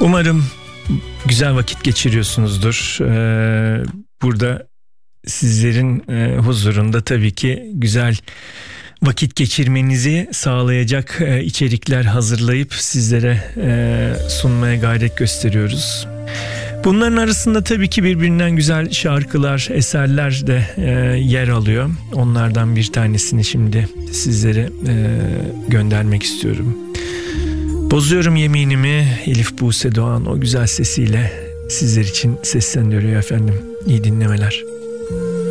Umarım güzel vakit geçiriyorsunuzdur. Burada sizlerin huzurunda tabii ki güzel vakit geçirmenizi sağlayacak içerikler hazırlayıp sizlere sunmaya gayret gösteriyoruz. Bunların arasında tabii ki birbirinden güzel şarkılar, eserler de yer alıyor. Onlardan bir tanesini şimdi sizlere göndermek istiyorum. Bozuyorum yeminimi, Elif Buse Doğan o güzel sesiyle sizler için seslendiriyor efendim. İyi dinlemeler.